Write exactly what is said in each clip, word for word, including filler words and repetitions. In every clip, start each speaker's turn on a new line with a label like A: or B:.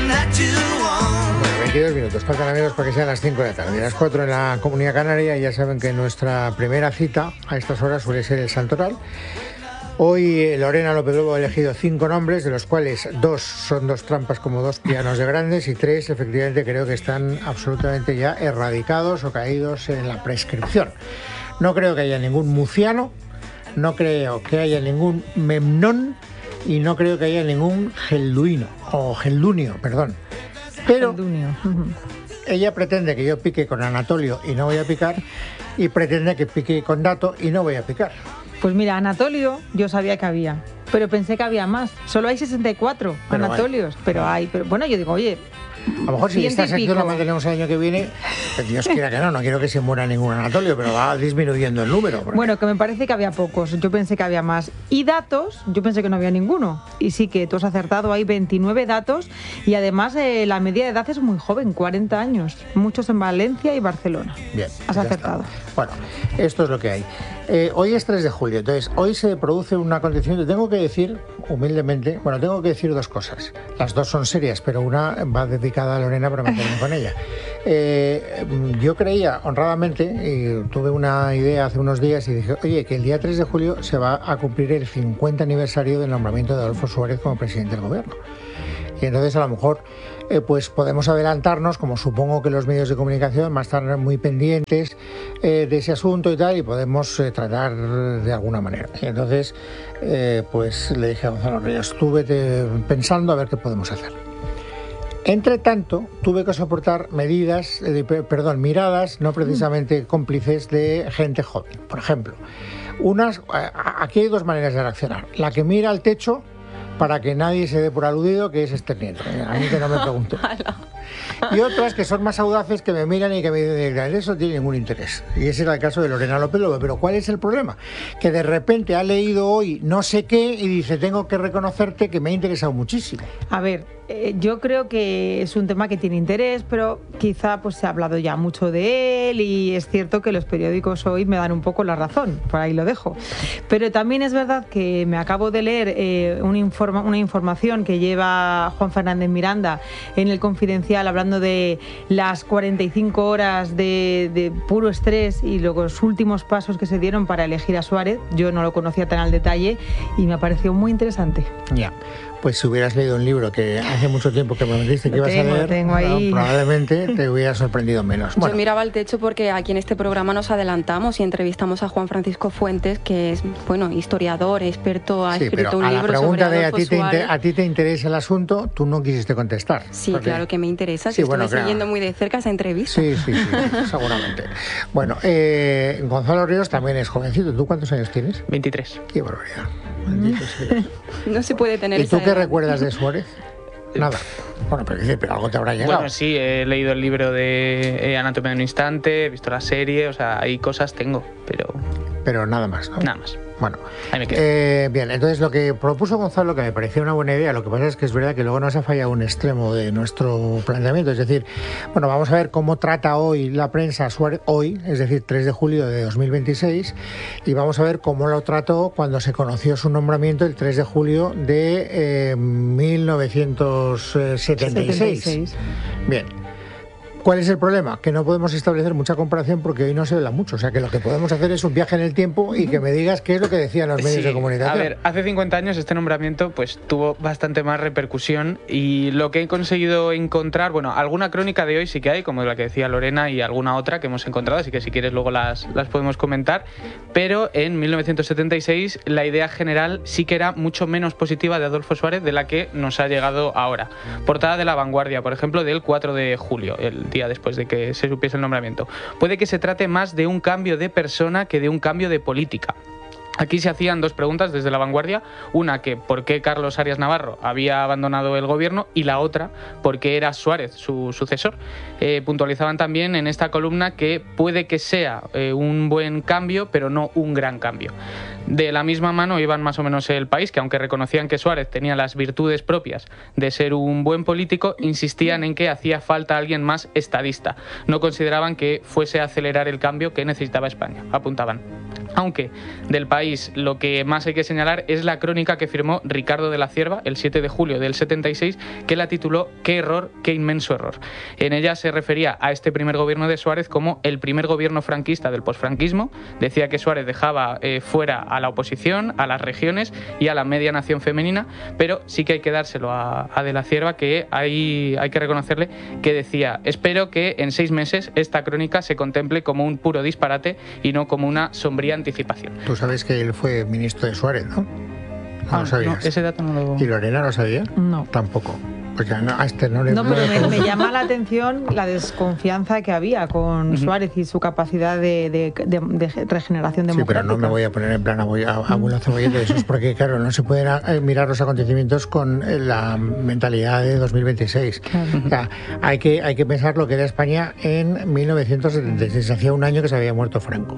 A: Bueno, veintidós minutos, faltan amigos para que sean las cinco de la tarde. Las cuatro en la Comunidad Canaria. Ya saben que nuestra primera cita a estas horas suele ser el Santoral. Hoy Lorena López Lobo ha elegido cinco nombres, de los cuales dos son dos trampas como dos pianos de grandes y tres efectivamente creo que están absolutamente ya erradicados o caídos en la prescripción. No creo que haya ningún murciano, no creo que haya ningún memnón y no creo que haya ningún gelduino o geldunio, perdón. Pero ella pretende que yo pique con Anatolio y no voy a picar, y pretende que pique con Dato y no voy a picar.
B: Pues mira, Anatolio yo sabía que había, pero pensé que había más. Solo hay sesenta y cuatro pero Anatolios, hay. pero hay. Pero bueno, yo digo, oye,
A: a lo mejor si esta sección la mantenemos el año que viene, que Dios quiera que no, no quiero que se muera ningún Anatolio, pero va disminuyendo el número. Porque...
B: Bueno, que me parece que había pocos, yo pensé que había más. Y datos, yo pensé que no había ninguno. Y sí que tú has acertado, hay veintinueve datos y además eh, la media de edad es muy joven, cuarenta años. Muchos en Valencia y Barcelona.
A: Bien.
B: Has acertado.
A: Está. Bueno, esto es lo que hay. Eh, hoy es tres de julio, entonces hoy se produce un acontecimiento. Tengo que decir, humildemente, bueno, tengo que decir dos cosas. Las dos son serias, pero una va dedicada a Lorena para meterme con ella. Eh, yo creía, honradamente, y tuve una idea hace unos días y dije, oye, que el día tres de julio se va a cumplir el cincuenta aniversario del nombramiento de Adolfo Suárez como presidente del gobierno. Y entonces a lo mejor eh, pues podemos adelantarnos, como supongo que los medios de comunicación van a estar muy pendientes eh, de ese asunto y tal, y podemos eh, tratar de alguna manera. Y entonces eh, pues le dije a Gonzalo Ríos, estuve te, pensando a ver qué podemos hacer. Entre tanto, tuve que soportar medidas, eh, perdón, miradas no precisamente cómplices de gente joven. Por ejemplo, unas, aquí hay dos maneras de reaccionar. La que mira al techo para que nadie se dé por aludido, que es este nieto. A mí que no me pregunte. Y otras que son más audaces, que me miran y que me dicen, eso tiene ningún interés. Y ese era el caso de Lorena López Lobo. Pero ¿cuál es el problema? Que de repente ha leído hoy no sé qué y dice, tengo que reconocerte que me ha interesado muchísimo.
B: A ver, eh, yo creo que es un tema que tiene interés, pero quizá pues se ha hablado ya mucho de él y es cierto que los periódicos hoy me dan un poco la razón, por ahí lo dejo. Pero también es verdad que me acabo de leer eh, un informa, una información que lleva Juan Fernández Miranda en El Confidencial, hablando de las cuarenta y cinco horas de, de puro estrés y los últimos pasos que se dieron para elegir a Suárez. Yo no lo conocía tan al detalle y me pareció muy interesante.
A: Ya. Pues si hubieras leído un libro que hace mucho tiempo que me dijiste que ibas
B: tengo,
A: a leer,
B: tengo ahí.
A: No, probablemente te hubiera sorprendido menos. Bueno.
C: Yo miraba al techo porque aquí en este programa nos adelantamos y entrevistamos a Juan Francisco Fuentes, que es, bueno, historiador, experto, ha
A: sí,
C: escrito un
A: a
C: libro
A: la pregunta
C: sobre
A: de
C: Adolfo
A: a ti, te
C: Suárez.
A: inter, a ti te interesa el asunto, tú no quisiste contestar.
C: Sí,
A: porque...
C: claro que me interesa,
A: sí,
C: si
A: bueno,
C: estuve
A: claro.
C: siguiendo muy de cerca esa entrevista.
A: Sí, sí, sí, seguramente. Bueno, eh, Gonzalo Ríos también es jovencito. ¿Tú cuántos años tienes?
D: veintitrés.
A: Qué barbaridad. Bendito sea.
C: No se puede tener
A: ¿Y
C: esa
A: tú qué
C: edad.
A: recuerdas de Suárez? Nada. Bueno, pero, pero algo te habrá llegado.
D: Bueno, sí, he leído el libro de eh, Anatomía de un instante, he visto la serie, o sea, hay cosas tengo, pero...
A: Pero nada más, ¿no?
D: Nada más.
A: Bueno,
D: ahí me quedo.
A: Eh, bien, entonces lo que propuso Gonzalo, que me parecía una buena idea, lo que pasa es que es verdad que luego nos ha fallado un extremo de nuestro planteamiento, es decir, bueno, vamos a ver cómo trata hoy la prensa a Suárez, hoy, es decir, tres de julio de dos mil veintiséis, y vamos a ver cómo lo trató cuando se conoció su nombramiento el tres de julio de eh, mil novecientos setenta y seis. setenta y seis. Bien. ¿Cuál es el problema? Que no podemos establecer mucha comparación porque hoy no se habla mucho. O sea, que lo que podemos hacer es un viaje en el tiempo y que me digas qué es lo que decían los medios
D: sí,
A: de comunicación.
D: A ver, hace cincuenta años este nombramiento pues tuvo bastante más repercusión y lo que he conseguido encontrar, bueno, alguna crónica de hoy sí que hay, como la que decía Lorena, y alguna otra que hemos encontrado, así que si quieres luego las, las podemos comentar, pero en mil novecientos setenta y seis la idea general sí que era mucho menos positiva de Adolfo Suárez de la que nos ha llegado ahora. Portada de La Vanguardia, por ejemplo, del cuatro de julio, el día después de que se supiese el nombramiento. Puede que se trate más de un cambio de persona que de un cambio de política. Aquí se hacían dos preguntas desde La Vanguardia, una que por qué Carlos Arias Navarro había abandonado el gobierno y la otra por qué era Suárez su sucesor. Eh, puntualizaban también en esta columna que puede que sea eh, un buen cambio, pero no un gran cambio. De la misma mano iban más o menos El País, que aunque reconocían que Suárez tenía las virtudes propias de ser un buen político, insistían en que hacía falta alguien más estadista. No consideraban que fuese a acelerar el cambio que necesitaba España, apuntaban. Aunque del País lo que más hay que señalar es la crónica que firmó Ricardo de la Cierva el siete de julio del setenta y seis, que la tituló «Qué error, qué inmenso error». En ella se refería a este primer gobierno de Suárez como el primer gobierno franquista del posfranquismo. Decía que Suárez dejaba eh, fuera a la oposición, a las regiones y a la media nación femenina, pero sí que hay que dárselo a, a de la Cierva, que hay, hay que reconocerle que decía: espero que en seis meses esta crónica se contemple como un puro disparate y no como una sombría anticipación.
A: Tú sabes que él fue ministro de Suárez, ¿no? No
D: ah,
A: lo sabías.
D: No, ese dato no lo...
A: ¿Y Lorena lo sabía?
B: No.
A: Tampoco. Pues ya no, a este no le...
B: No, pero me, me llama la atención la desconfianza que había con uh-huh. Suárez y su capacidad de, de, de, de regeneración democrática.
A: Sí, pero no me voy a poner en plan abuelo cebollete. Eso es porque, claro, no se pueden mirar los acontecimientos con la mentalidad de dos mil veintiséis. Claro. O sea, hay que, hay que pensar lo que era España en mil novecientos setenta y seis. Hacía un año que se había muerto Franco.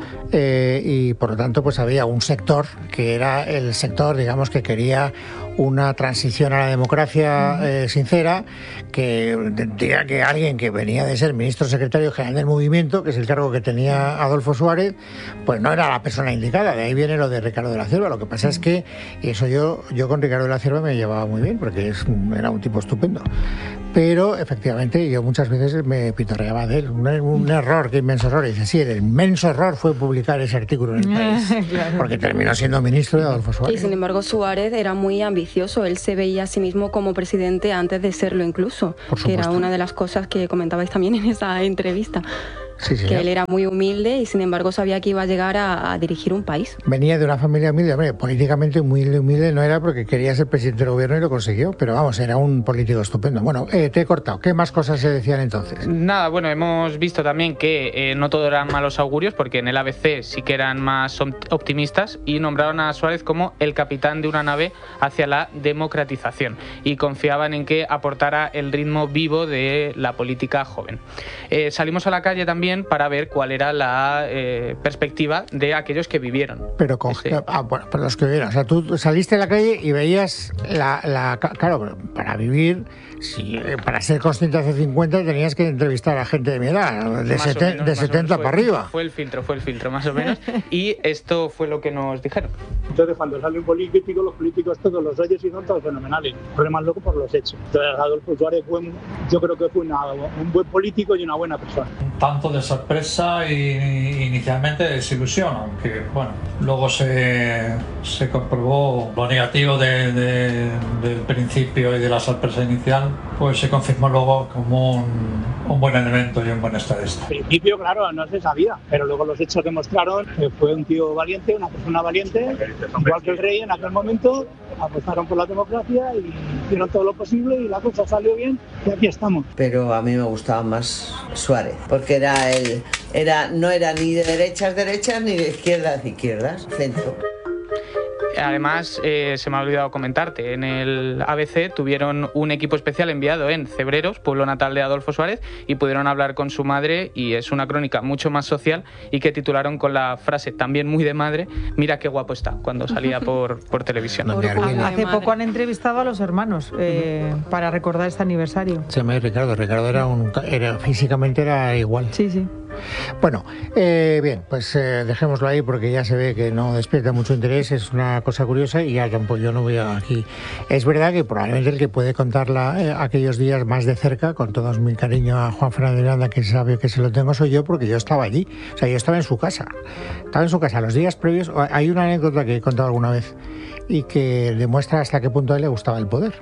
A: Eh, y por lo tanto pues había un sector que era el sector, digamos, que quería una transición a la democracia eh, sincera, que entendía que alguien que venía de ser ministro secretario general del movimiento, que es el cargo que tenía Adolfo Suárez, pues no era la persona indicada. De ahí viene lo de Ricardo de la Cierva. Lo que pasa es que, y eso yo, yo con Ricardo de la Cierva me llevaba muy bien, porque es, era un tipo estupendo. Pero efectivamente yo muchas veces me pitorreaba de él. Un, un error, qué inmenso error. Y dice, sí, el inmenso error fue publicar ese artículo en El País, claro. Porque terminó siendo ministro de Adolfo Suárez.
C: Y sin embargo Suárez era muy ambicioso. Él se veía a sí mismo como presidente antes de serlo incluso, que era una de las cosas que comentabais también en esa entrevista. Sí, sí, que él era muy humilde y sin embargo sabía que iba a llegar a, a dirigir un país.
A: Venía de una familia humilde, hombre, políticamente muy humilde no era, porque quería ser presidente del gobierno y lo consiguió, pero vamos, era un político estupendo. Bueno, eh, te he cortado, ¿qué más cosas se decían entonces?
D: Nada, bueno, hemos visto también que eh, no todo eran malos augurios, porque en el A B C sí que eran más optimistas y nombraron a Suárez como el capitán de una nave hacia la democratización y confiaban en que aportara el ritmo vivo de la política joven. Eh, salimos a la calle también para ver cuál era la eh, perspectiva de aquellos que vivieron.
A: Pero con este... ah, bueno, para los que vivieron, o sea, tú saliste a la calle y veías la, la claro, para vivir, si, para ser consciente hace cincuenta tenías que entrevistar a gente de mi edad, de, seten, menos, de setenta para
D: fue,
A: arriba.
D: Fue el filtro, fue el filtro, más o menos, y esto fue lo que nos dijeron.
E: Entonces, cuando sale un político, los políticos todos los reyes y son todos fenomenales. El problema es loco por los hechos. Entonces, Adolfo Suárez fue, yo creo que fue una, un buen político y una buena persona.
F: Tanto de sorpresa y inicialmente de desilusión, aunque bueno, luego se, se comprobó lo negativo de, de, del principio y de la sorpresa inicial, pues se confirmó luego como un, un buen elemento y un buen estadista.
E: Al principio, claro, no se sabía, pero luego los hechos demostraron que fue un tío valiente, una persona valiente, igual que el rey en aquel momento. Apostaron por la democracia y hicieron todo lo posible y la cosa salió bien y aquí estamos.
G: Pero a mí me gustaba más Suárez, porque era el, era, no era ni de derechas derechas ni de izquierdas izquierdas, centro.
D: Además, eh, se me ha olvidado comentarte, en el A B C tuvieron un equipo especial enviado en Cebreros, pueblo natal de Adolfo Suárez, y pudieron hablar con su madre, y es una crónica mucho más social y que titularon con la frase también muy de madre: mira qué guapo está, cuando salía por, por televisión.
B: Hace poco han entrevistado a los hermanos eh, para recordar este aniversario.
A: Se llama Ricardo, Ricardo era un, era, físicamente era igual.
B: Sí, sí.
A: Bueno, eh, bien, pues eh, dejémoslo ahí porque ya se ve que no despierta mucho interés, es una cosa curiosa y ya tampoco yo no voy a aquí. Es verdad que probablemente el que puede contarla eh, aquellos días más de cerca, con todo mi cariño a Juan Fernández de Miranda, que sabe que se lo tengo, soy yo, porque yo estaba allí. O sea, yo estaba en su casa. Estaba en su casa los días previos. Hay una anécdota que he contado alguna vez y que demuestra hasta qué punto a él le gustaba el poder.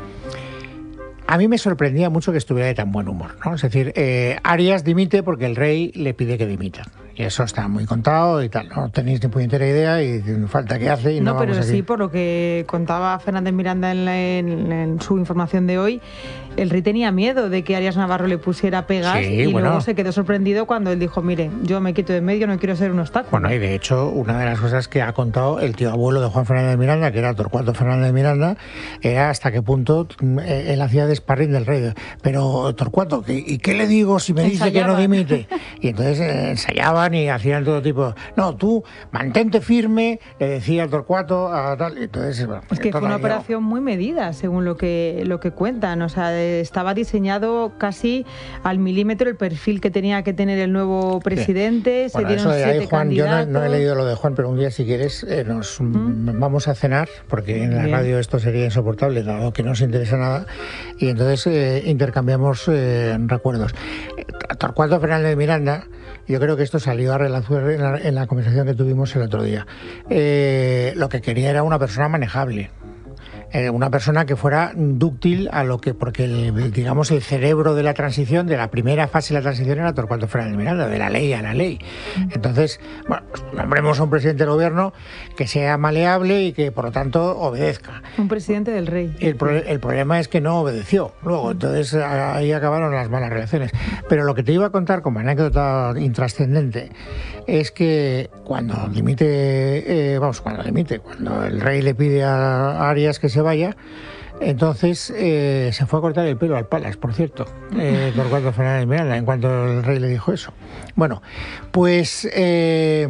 A: A mí me sorprendía mucho que estuviera de tan buen humor, ¿no? Es decir, eh, Arias dimite porque el rey le pide que dimita. Y eso está muy contado y tal. No tenéis ni puñetera idea y falta que hace y no,
B: no pero
A: vamos
B: sí, por lo que contaba Fernández Miranda en, la, en, en su información de hoy, el rey tenía miedo de que Arias Navarro le pusiera pegas, sí, y bueno, luego se quedó sorprendido cuando él dijo, mire, yo me quito de medio, no quiero ser un obstáculo.
A: Bueno, y de hecho, una de las cosas que ha contado el tío abuelo de Juan Fernández de Miranda, que era Torcuato Fernández de Miranda, era hasta qué punto él hacía de sparring del rey. Pero Torcuato, ¿y qué le digo si me dice que no dimite? Y entonces eh, ensayaba amenazaban y hacían todo tipo. No, tú mantente firme, le decía el Torcuato a tal. Entonces, bueno,
B: es que fue una operación muy medida, según lo que lo que cuentan. O sea, estaba diseñado casi al milímetro el perfil que tenía que tener el nuevo presidente.
A: Sí. Bueno,
B: se dieron
A: de
B: siete
A: ahí, Juan,
B: candidatos.
A: Yo no, no he leído lo de Juan, pero un día si quieres eh, nos ¿Mm? vamos a cenar, porque en la Bien. radio esto sería insoportable, dado que no nos interesa nada, y entonces eh, intercambiamos eh, recuerdos. Torcuato Fernández de Miranda, yo creo que esto salió a relación en la, en la conversación que tuvimos el otro día. Eh, lo que quería era una persona manejable. Eh, una persona que fuera dúctil a lo que, porque el, digamos el cerebro de la transición, de la primera fase de la transición era Torcuato Fernández de Miranda, de la ley a la ley. Entonces, bueno, pues, nombremos a un presidente del gobierno que sea maleable y que por lo tanto obedezca.
B: Un presidente del rey.
A: El, pro, el problema es que no obedeció luego, entonces ahí acabaron las malas relaciones. Pero lo que te iba a contar como anécdota intrascendente es que cuando limite, eh, vamos, cuando limite, cuando el rey le pide a Arias que se vaya, entonces eh, se fue a cortar el pelo al Palas, por cierto, eh, Torcuato Fernández de Miranda, en cuanto el rey le dijo eso. Bueno, pues eh,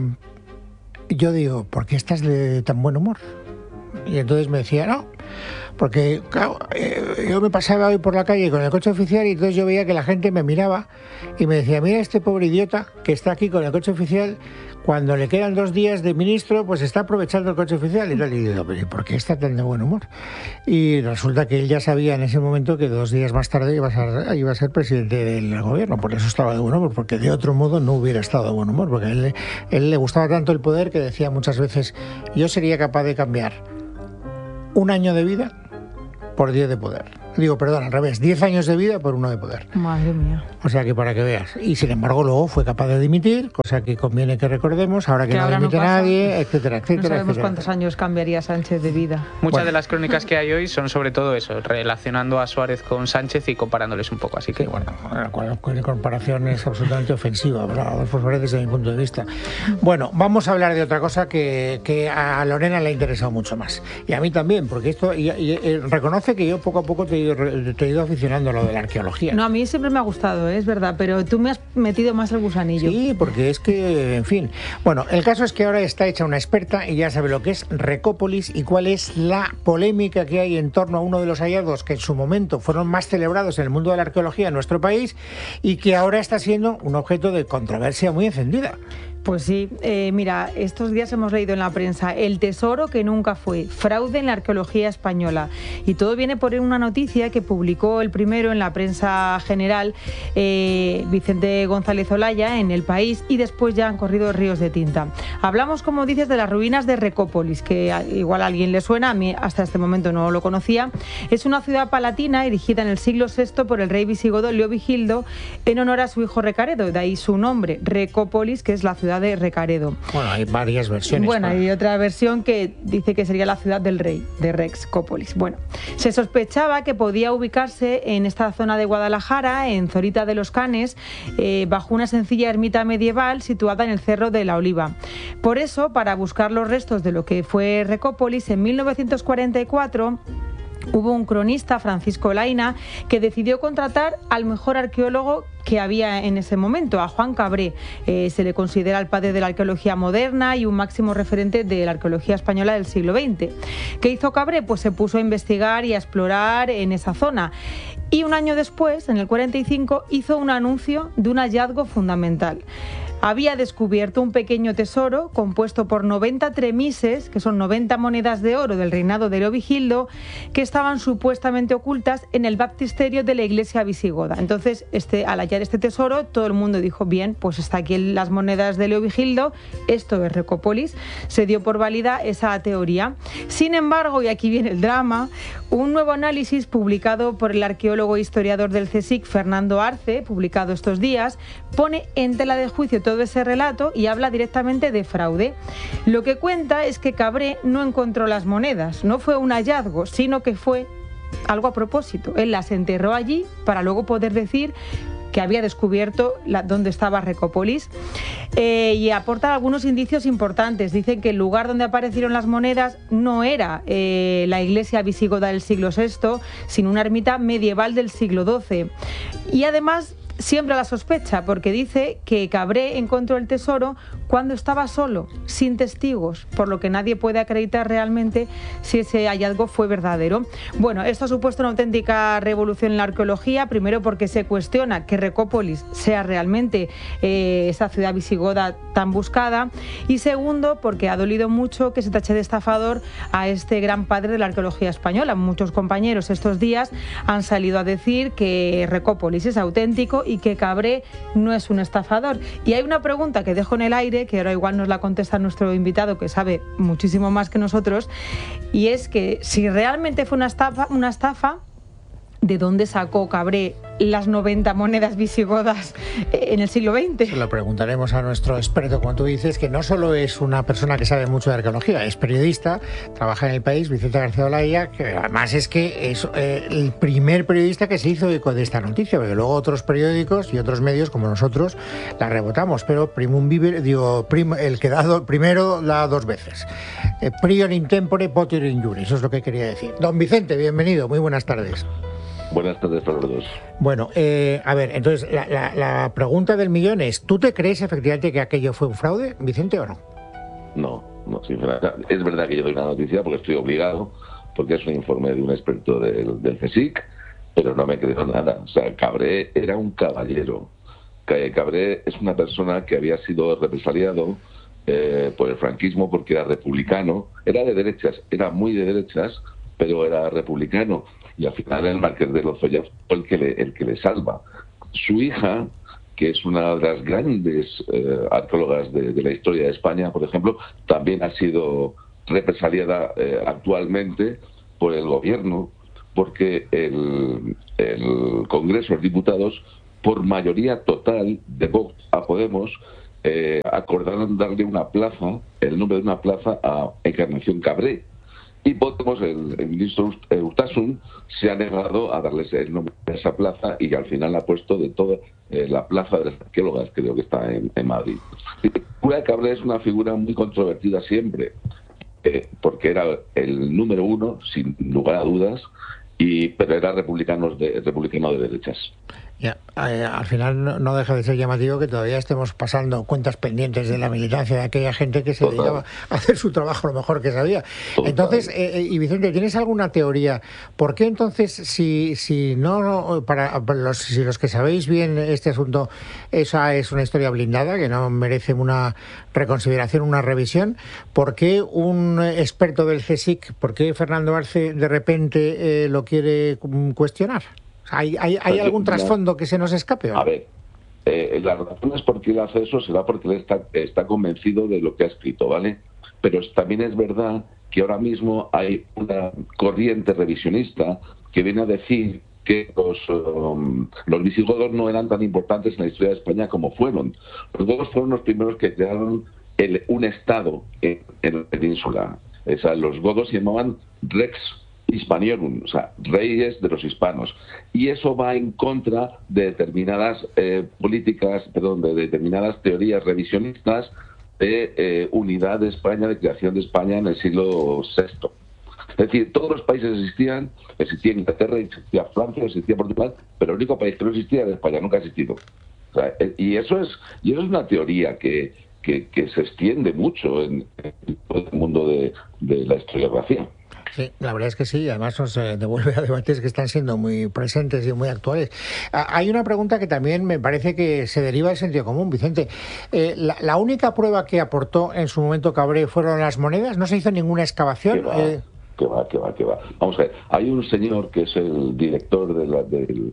A: yo digo, ¿por qué estás de tan buen humor? Y entonces me decía, no, porque claro, eh, yo me pasaba hoy por la calle con el coche oficial y entonces yo veía que la gente me miraba y me decía, mira este pobre idiota que está aquí con el coche oficial, cuando le quedan dos días de ministro, pues está aprovechando el coche oficial y tal. Y digo, pero ¿por qué está tan de buen humor? Y resulta que él ya sabía en ese momento que dos días más tarde iba a ser, iba a ser presidente del gobierno, por eso estaba de buen humor, porque de otro modo no hubiera estado de buen humor, porque a él, él le gustaba tanto el poder que decía muchas veces, yo sería capaz de cambiar un año de vida por diez de poder. Digo, perdón, al revés, diez años de vida por uno de poder.
B: Madre mía.
A: O sea que para que veas. Y sin embargo luego fue capaz de dimitir, cosa que conviene que recordemos, ahora que, que no ahora dimite no nadie, etcétera, etcétera.
B: No sabemos
A: etcétera.
B: cuántos años cambiaría Sánchez de vida.
D: Muchas
A: bueno.
D: de las crónicas que hay hoy son sobre todo eso, relacionando a Suárez con Sánchez y comparándoles un poco, así que...
A: Sí, bueno, la comparación es absolutamente ofensiva para Adolfo Suárez desde mi punto de vista. Bueno, vamos a hablar de otra cosa que, que a Lorena le ha interesado mucho más. Y a mí también, porque esto... Y, y, y, reconoce que yo poco a poco te he ido, te he ido aficionando a lo de la arqueología.
B: No, a mí siempre me ha gustado, ¿eh? Es verdad, pero tú me has metido más el gusanillo.
A: Sí, porque es que, en fin. Bueno, el caso es que ahora está hecha una experta y ya sabe lo que es Recópolis y cuál es la polémica que hay en torno a uno de los hallazgos que en su momento fueron más celebrados en el mundo de la arqueología en nuestro país y que ahora está siendo un objeto de controversia muy encendida.
B: Pues sí, eh, mira, estos días hemos leído en la prensa el tesoro que nunca fue, fraude en la arqueología española. Y todo viene por una noticia que publicó el primero en la prensa general eh, Vicente González Olaya en El País y después ya han corrido ríos de tinta. Hablamos, como dices, de las ruinas de Recópolis, que igual a alguien le suena, a mí hasta este momento no lo conocía. Es una ciudad palatina erigida en el siglo sexto por el rey visigodo Leovigildo en honor a su hijo Recaredo, de ahí su nombre, Recópolis, que es la ciudad de Recaredo.
A: Bueno, hay varias versiones.
B: Bueno,
A: para...
B: hay otra versión que dice que sería la ciudad del rey, de Rexcópolis. Bueno, se sospechaba que podía ubicarse en esta zona de Guadalajara, en Zorita de los Canes, eh, bajo una sencilla ermita medieval situada en el Cerro de la Oliva. Por eso, para buscar los restos de lo que fue Recópolis, en mil novecientos cuarenta y cuatro... hubo un cronista, Francisco Laina, que decidió contratar al mejor arqueólogo que había en ese momento, a Juan Cabré. Eh, se le considera el padre de la arqueología moderna y un máximo referente de la arqueología española del siglo veinte. ¿Qué hizo Cabré? Pues se puso a investigar y a explorar en esa zona. Y un año después, en el cuarenta y cinco, hizo un anuncio de un hallazgo fundamental. Había descubierto un pequeño tesoro compuesto por noventa tremises, que son noventa monedas de oro del reinado de Leovigildo, que estaban supuestamente ocultas en el baptisterio de la iglesia visigoda. Entonces, este, al hallar este tesoro, todo el mundo dijo, bien, pues está aquí las monedas de Leovigildo, esto es Recópolis. Se dio por válida esa teoría. Sin embargo, y aquí viene el drama, un nuevo análisis publicado por el arqueólogo e historiador del CSIC, Fernando Arce, publicado estos días, pone en tela de juicio todo ese relato y habla directamente de fraude. Lo que cuenta es que Cabré no encontró las monedas, no fue un hallazgo, sino que fue algo a propósito. Él las enterró allí para luego poder decir que había descubierto la, dónde estaba Recópolis, eh, y aporta algunos indicios importantes. Dicen que el lugar donde aparecieron las monedas no era eh, la iglesia visigoda del siglo sexto, sino una ermita medieval del siglo doce. Y además siembra la sospecha, porque dice que Cabré encontró el tesoro cuando estaba solo, sin testigos, por lo que nadie puede acreditar realmente si ese hallazgo fue verdadero. Bueno, esto ha supuesto una auténtica revolución en la arqueología, primero porque se cuestiona que Recópolis sea realmente eh, esa ciudad visigoda tan buscada, y segundo porque ha dolido mucho que se tache de estafador a este gran padre de la arqueología española. Muchos compañeros estos días han salido a decir que Recópolis es auténtico y que Cabré no es un estafador. Y hay una pregunta que dejo en el aire, que ahora igual nos la contesta nuestro invitado, que sabe muchísimo más que nosotros, y es que si realmente fue una estafa, una estafa, ¿de dónde sacó Cabré las noventa monedas visigodas en el siglo veinte?
A: Se lo preguntaremos a nuestro experto, como tú dices, que no solo es una persona que sabe mucho de arqueología, es periodista, trabaja en El País, Vicente García Olaya, que además es que es eh, el primer periodista que se hizo eco de esta noticia, porque luego otros periódicos y otros medios como nosotros la rebotamos, pero primum vivere, digo, prim, el que da do, primero da dos veces. Eh, prior in tempore, poter in jure, eso es lo que quería decir. Don Vicente, bienvenido, muy buenas tardes.
H: Buenas tardes para los dos.
A: Bueno, eh, a ver, entonces la, la, la pregunta del millón es, ¿tú te crees efectivamente que aquello fue un fraude, Vicente, o no?
H: No, no, sinceramente. Es verdad que yo doy una noticia porque estoy obligado, porque es un informe de un experto del, del CSIC, pero no me creo nada. O sea, Cabré era un caballero. Cabré es una persona que había sido represaliado eh, por el franquismo porque era republicano, era de derechas, era muy de derechas, pero era republicano. Y al final el Marqués de Lozoya fue el que le, el que le salva. Su hija, que es una de las grandes eh, arqueólogas de, de la historia de España, por ejemplo, también ha sido represaliada eh, actualmente por el gobierno, porque el, el Congreso de los Diputados, por mayoría total de Vox a Podemos, eh, acordaron darle una plaza, el nombre de una plaza a Encarnación Cabré. Y Podemos, el, el ministro Urtasun, se ha negado a darles el nombre de esa plaza y al final ha puesto de toda eh, la plaza de las arqueólogas, creo que está en, en Madrid. La figura de Cabré es una figura muy controvertida siempre, eh, porque era el número uno, sin lugar a dudas, y pero era republicano de, republicano de derechas.
A: Ya, eh, al final no, no deja de ser llamativo que todavía estemos pasando cuentas pendientes de la militancia de aquella gente que se Total. dedicaba a hacer su trabajo lo mejor que sabía. Total. Entonces, eh, y Vicente, ¿tienes alguna teoría? ¿Por qué entonces, si, si no, para, para los, si los que sabéis bien este asunto, esa es una historia blindada que no merece una reconsideración, una revisión, ¿por qué un experto del CSIC, por qué Fernando Arce de repente eh, lo quiere cuestionar? ¿Hay, hay, hay algún trasfondo que se nos escape? ¿O?
H: A ver, eh, la razón es por qué él hace eso, será porque él está, está convencido de lo que ha escrito, ¿vale? Pero también es verdad que ahora mismo hay una corriente revisionista que viene a decir que los, um, los visigodos no eran tan importantes en la historia de España como fueron. Los godos fueron los primeros que crearon el, un estado en, en la península. O sea, los godos se llamaban Rex Hispaniorum, o sea, reyes de los hispanos, y eso va en contra de determinadas eh, políticas, perdón, de determinadas teorías revisionistas de eh, unidad de España, de creación de España en el siglo sexto. Es decir, todos los países existían, existía Inglaterra, existía Francia, existía Portugal, pero el único país que no existía era España, nunca ha existido. O sea, y eso es y eso es una teoría que, que, que se extiende mucho en, en todo el mundo de, de la historiografía.
A: Sí, la verdad es que sí, además nos eh, devuelve a debates que están siendo muy presentes y muy actuales. Ah, hay una pregunta que también me parece que se deriva del sentido común, Vicente. Eh, la, ¿La única prueba que aportó en su momento Cabré fueron las monedas? ¿No se hizo ninguna excavación?
H: Que va, eh... que va, que va, que va. Vamos a ver, hay un señor que es el director de la, del,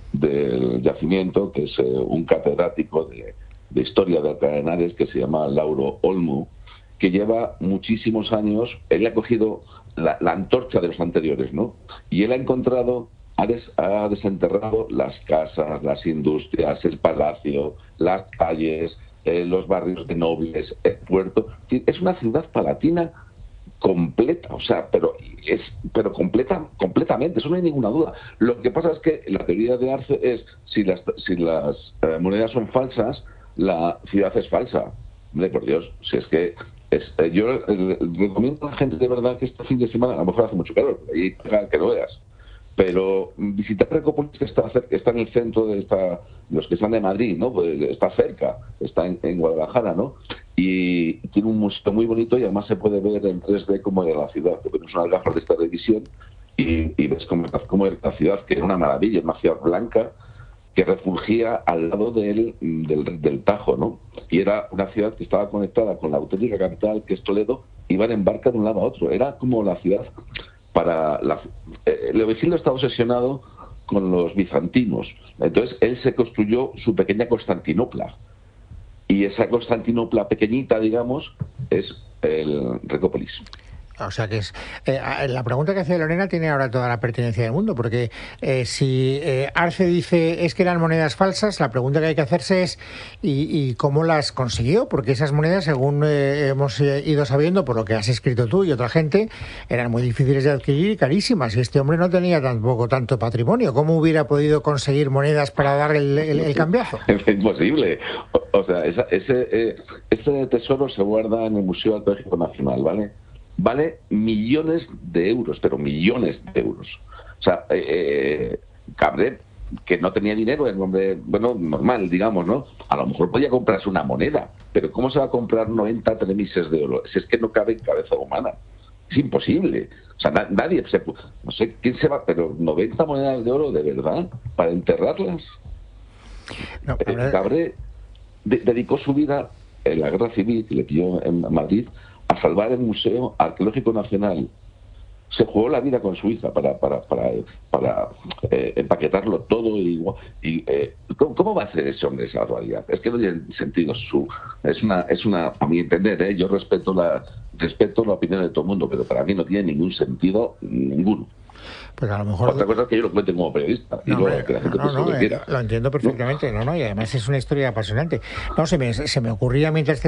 H: del yacimiento, que es eh, un catedrático de, de historia de Alcalá de Henares, que se llama Lauro Olmo, que lleva muchísimos años, él ha cogido La, la antorcha de los anteriores, ¿no? Y él ha encontrado, ha, des, ha desenterrado las casas, las industrias, el palacio, las calles, eh, los barrios de nobles, el puerto. Es una ciudad palatina completa, o sea, pero es pero completa completamente, eso no hay ninguna duda. Lo que pasa es que la teoría de Arce es, si las, si las eh, monedas son falsas, la ciudad es falsa. Hombre, por Dios, si es que Este, yo eh, recomiendo a la gente de verdad que este fin de semana, a lo mejor hace mucho calor, y que lo veas, Pero visitar Recópolis, que está, cerca, está en el centro de esta, los que están de Madrid, ¿no? Pues está cerca, está en, en Guadalajara, ¿no? Y tiene un museo muy bonito y además se puede ver en tres D como de la ciudad. Te pones unas gafas de esta revisión y, y ves cómo, cómo es la ciudad, que era una maravilla, una ciudad blanca que refugía al lado del, del, del Tajo, ¿no? Y era una ciudad que estaba conectada con la auténtica capital, que es Toledo, iban en barca de un lado a otro. Era como la ciudad para... La, eh, Leovigildo estaba obsesionado con los bizantinos. Entonces, él se construyó su pequeña Constantinopla. Y esa Constantinopla pequeñita, digamos, es el Recópolis.
A: O sea que es eh, la pregunta que hace Lorena tiene ahora toda la pertinencia del mundo, porque eh, si eh, Arce dice es que eran monedas falsas, la pregunta que hay que hacerse es ¿y, y cómo las consiguió? Porque esas monedas, según eh, hemos eh, ido sabiendo por lo que has escrito tú y otra gente, eran muy difíciles de adquirir y carísimas, y este hombre no tenía tampoco tanto patrimonio. ¿Cómo hubiera podido conseguir monedas para dar el, el, el cambiazo?
H: Es imposible. O, o sea, esa, ese, eh, ese tesoro se guarda en el Museo Arqueológico Nacional, ¿vale? Vale millones de euros, pero millones de euros. O sea, eh, Cabret, que no tenía dinero, era un hombre, bueno, normal, digamos, ¿no? A lo mejor podía comprarse una moneda, pero ¿cómo se va a comprar noventa tremises de oro? Si es que no cabe en cabeza humana. Es imposible. O sea, na- nadie se... No sé quién se va, pero noventa monedas de oro, ¿de verdad? ¿Para enterrarlas? No, eh, Cabret de- dedicó su vida en la guerra civil, que le pilló en Madrid, a salvar el Museo Arqueológico Nacional. Se jugó la vida con su hija para para para, para eh, empaquetarlo todo y, y eh, ¿cómo, ¿cómo va a hacer ese hombre esa barbaridad? Es que no tiene sentido su es una es una a mi entender, ¿eh? Yo respeto la respeto la opinión de todo el mundo, pero para mí no tiene ningún sentido ninguno.
A: Pues a lo mejor...
H: Otra cosa es que yo lo cuente como periodista.
A: No,
H: y luego
A: hombre,
H: que la gente
A: no, no,
H: lo,
A: eh, lo entiendo perfectamente, no, no, y además es una historia apasionante. No, se me, se me ocurría mientras